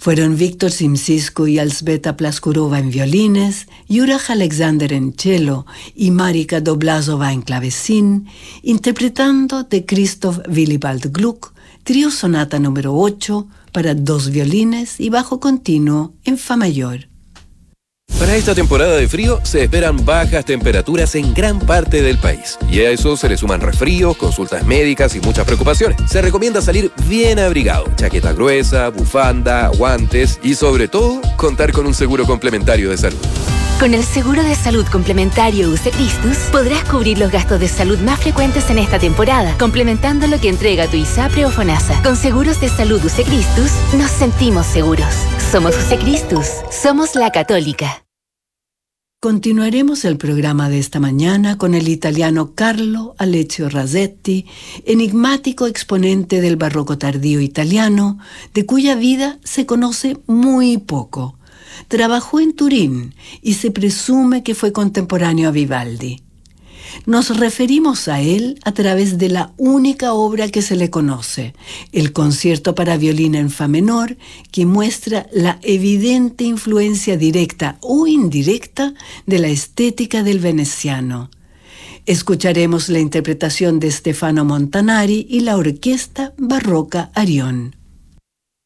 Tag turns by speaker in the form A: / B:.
A: Fueron Víctor Simsisco y Alzbeta Plaskurova en violines, Juraj Alexander en cello y Marika Doblazova en clavecín, interpretando de Christoph Willibald Gluck, trío sonata número 8 para 2 violines y bajo continuo en fa mayor.
B: Para esta temporada de frío se esperan bajas temperaturas en gran parte del país. Y a eso se le suman resfríos, consultas médicas y muchas preocupaciones. Se recomienda salir bien abrigado, chaqueta gruesa, bufanda, guantes y sobre todo contar con un seguro complementario de salud.
C: Con el seguro de salud complementario UC Christus podrás cubrir los gastos de salud más frecuentes en esta temporada, complementando lo que entrega tu ISAPRE o FONASA. Con seguros de salud UC Christus nos sentimos seguros. Somos UC Christus, somos la Católica.
A: Continuaremos el programa de esta mañana con el italiano Carlo Alessio Rasetti, enigmático exponente del barroco tardío italiano, de cuya vida se conoce muy poco. Trabajó en Turín y se presume que fue contemporáneo a Vivaldi. Nos referimos a él a través de la única obra que se le conoce, el concierto para violín en fa menor, que muestra la evidente influencia directa o indirecta de la estética del veneciano. Escucharemos la interpretación de Stefano Montanari y la orquesta barroca Arión.